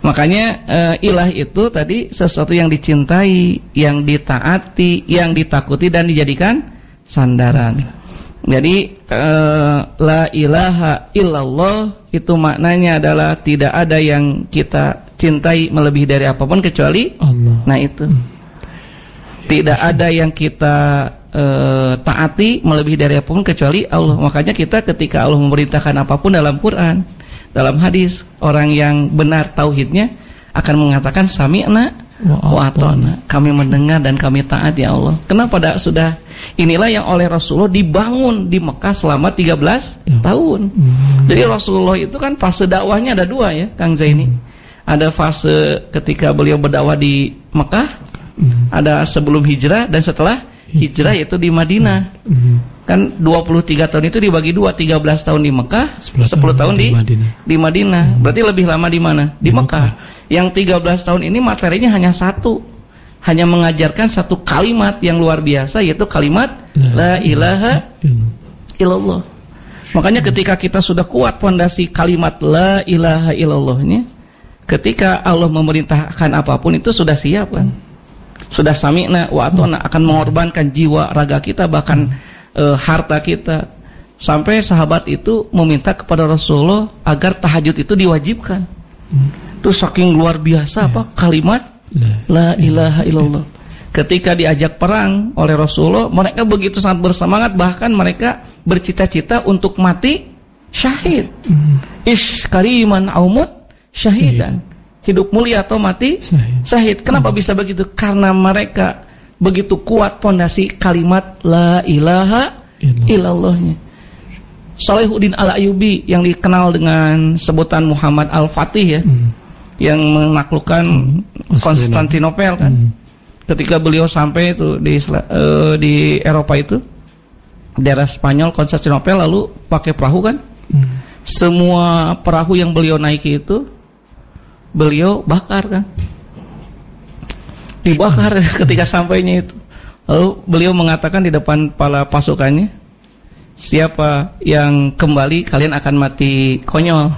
Makanya ilah itu tadi sesuatu yang dicintai, yang ditaati, yang ditakuti dan dijadikan sandaran. Jadi la ilaha illallah itu maknanya adalah tidak ada yang kita cintai melebihi dari apapun kecuali Allah. Nah itu. Tidak ada yang kita taati melebihi dari apapun kecuali Allah. Makanya kita ketika Allah memerintahkan apapun dalam Quran, dalam hadis, orang yang benar tauhidnya akan mengatakan sami'na wa ata'na. Kami mendengar dan kami taat ya Allah. Kenapa sudah inilah yang oleh Rasulullah dibangun di Mekah selama 13 tahun. Jadi Rasulullah itu kan fase dakwahnya ada dua ya, Kang Zaini. Ada fase ketika beliau berdakwah di Mekah, ada sebelum hijrah dan setelah hijrah yaitu di Madinah. Kan 23 tahun itu dibagi dua, 13 tahun di Mekah, 10 tahun di Madinah. Berarti lebih lama di mana? Di Mekah. Yang 13 tahun ini materinya hanya satu. Hanya mengajarkan satu kalimat yang luar biasa, yaitu kalimat la ilaha illallah. Makanya ketika kita sudah kuat fondasi kalimat la ilaha illallahnya, ketika Allah memerintahkan apapun itu sudah siap kan? Sudah sami'na wa ata'na, akan mengorbankan jiwa, raga kita, bahkan harta kita. Sampai sahabat itu meminta kepada Rasulullah agar tahajud itu diwajibkan. Itu saking luar biasa apa kalimat la ilaha illallah. Ketika diajak perang oleh Rasulullah, mereka begitu sangat bersemangat, bahkan mereka bercita-cita untuk mati syahid. Ish kariman aumut syahidan. Hidup mulia atau mati syahid. Kenapa bisa begitu? Karena mereka begitu kuat fondasi kalimat la ilaha illallahnya. Salahuddin Al-Ayyubi yang dikenal dengan sebutan Muhammad Al-Fatih ya, yang menaklukkan Konstantinopel kan. Ketika beliau sampai itu di Eropa itu, daerah Spanyol, Konstantinopel, lalu pakai perahu kan. Semua perahu yang beliau naiki itu beliau bakar kan. Dibakar ketika sampainya itu. Lalu beliau mengatakan di depan para pasukannya, siapa yang kembali kalian akan mati konyol.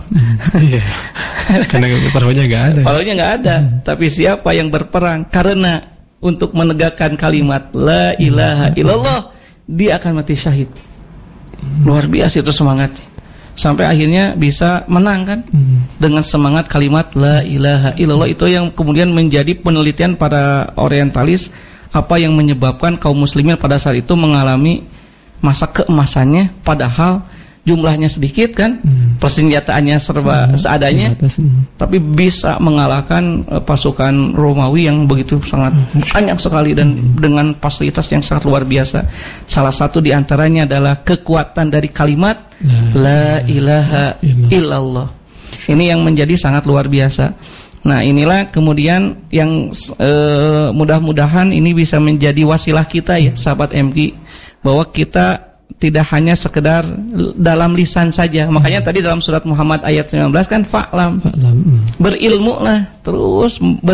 Karena perahunya nggak ada. Perahunya nggak ada. Tapi siapa yang berperang karena untuk menegakkan kalimat la ilaha illallah, dia akan mati syahid. Luar biasa itu semangatnya. Sampai akhirnya bisa menang kan dengan semangat kalimat la ilaha illallah. Itu yang kemudian menjadi penelitian para orientalis, apa yang menyebabkan kaum muslimin pada saat itu mengalami masa keemasannya, padahal jumlahnya sedikit kan, persenjataannya serba seadanya, tapi bisa mengalahkan pasukan Romawi yang begitu sangat banyak sekali dan dengan fasilitas yang sangat luar biasa. Salah satu diantaranya adalah kekuatan dari kalimat la ilaha illallah. Ini yang menjadi sangat luar biasa. Nah inilah kemudian yang mudah-mudahan ini bisa menjadi wasilah kita ya sahabat MG, bahwa kita tidak hanya sekedar dalam lisan saja. Makanya tadi dalam surat Muhammad ayat 19 kan fa'lam. Berilmu lah, terus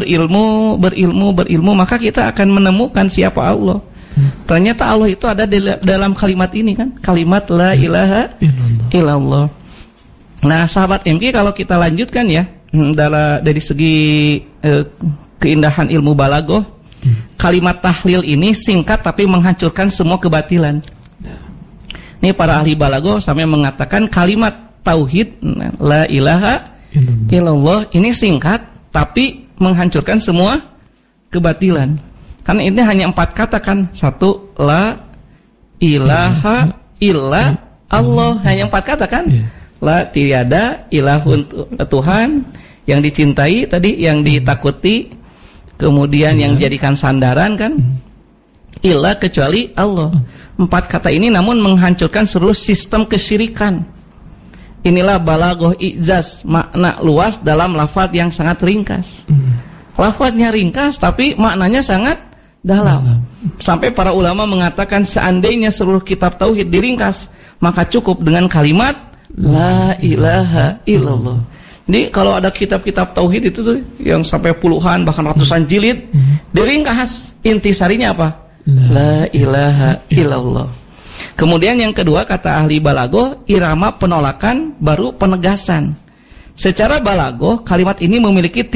berilmu, maka kita akan menemukan siapa Allah. Ternyata Allah itu ada dalam kalimat ini kan, kalimat la ilaha illallah. Nah, sahabat MK, kalau kita lanjutkan ya, dari segi keindahan ilmu balaghah, kalimat tahlil ini singkat tapi menghancurkan semua kebatilan. Ini para ahli balaghah sampai mengatakan kalimat tauhid la ilaha illallah ini singkat tapi menghancurkan semua kebatilan. Karena ini hanya 4 kata kan. 1 la ilaha illa Allah, hanya 4 kata kan. La tiada ilahun Tuhan yang dicintai tadi, yang ditakuti, kemudian yang dijadikan sandaran kan. Illa kecuali Allah. 4 kata ini namun menghancurkan seluruh sistem kesyirikan. Inilah balaghah ijaz, makna luas dalam lafaz yang sangat ringkas. Lafaznya ringkas tapi maknanya sangat dalam. Sampai para ulama mengatakan seandainya seluruh kitab tauhid diringkas, maka cukup dengan kalimat la ilaha illallah. Jadi kalau ada kitab-kitab tauhid itu tuh yang sampai puluhan bahkan ratusan jilid, diringkas intisarinya apa? La ilaha illallah. Kemudian yang kedua kata ahli balaghah, irama penolakan baru penegasan. Secara balaghah kalimat ini memiliki